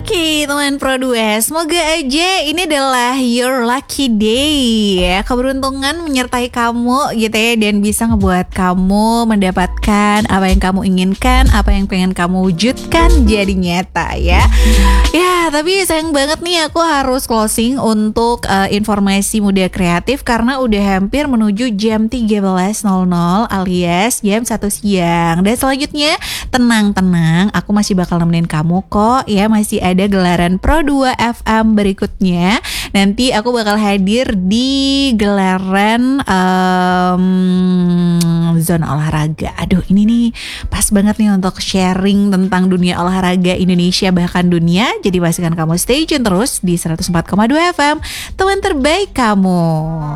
Oke, teman Pro 2, semoga aja ini adalah your lucky day ya. Keberuntungan menyertai kamu gitu ya, dan bisa ngebuat kamu mendapatkan apa yang kamu inginkan, apa yang pengen kamu wujudkan jadi nyata ya. Ya, tapi sayang banget nih aku harus closing untuk informasi Muda Kreatif karena udah hampir menuju jam 13.00 alias jam 1 siang. Dan selanjutnya tenang, aku masih bakal nemenin kamu kok ya, masih ada gelaran Pro 2 FM berikutnya. Nanti aku bakal hadir di gelaran zona olahraga. Aduh, ini nih pas banget nih untuk sharing tentang dunia olahraga Indonesia bahkan dunia. Jadi pastikan kamu stay tune terus di 104,2 FM, teman terbaik kamu.